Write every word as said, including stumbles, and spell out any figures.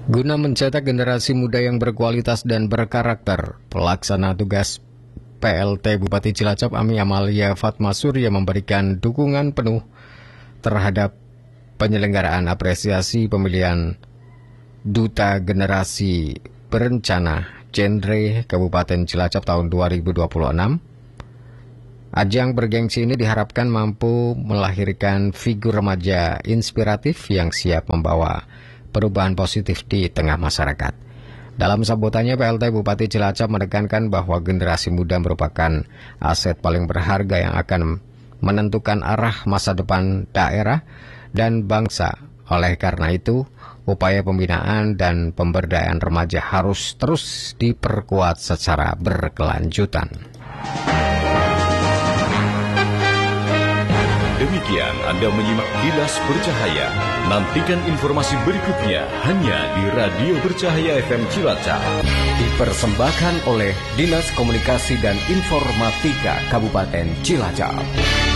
Guna mencetak generasi muda yang berkualitas dan berkarakter, pelaksana tugas P L T Bupati Cilacap Ami Amalia Fatma Surya memberikan dukungan penuh terhadap penyelenggaraan apresiasi pemilihan Duta Generasi Berencana Genre Kabupaten Cilacap tahun dua ribu dua puluh enam. Ajang bergengsi ini diharapkan mampu melahirkan figur remaja inspiratif yang siap membawa perubahan positif di tengah masyarakat. Dalam sambutannya, P L T Bupati Cilacap menekankan bahwa generasi muda merupakan aset paling berharga yang akan menentukan arah masa depan daerah dan bangsa. Oleh karena itu, upaya pembinaan dan pemberdayaan remaja harus terus diperkuat secara berkelanjutan. Demikian Anda menyimak Kilas Bercahaya. Nantikan informasi berikutnya hanya di Radio Bercahaya F M Cilacap. Dipersembahkan oleh Dinas Komunikasi dan Informatika Kabupaten Cilacap.